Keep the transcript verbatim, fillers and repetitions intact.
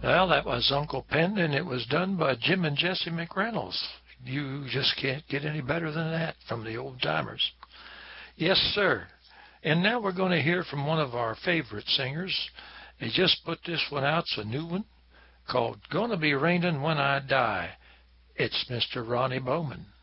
Well, that was Uncle Pen, and it was done by Jim and Jesse McReynolds. You just can't get any better than that from the old timers. Yes, sir. And now we're going to hear from one of our favorite singers. They just put this one out. It's a new one called Gonna Be Raining When I Die. It's Mister Ronnie Bowman.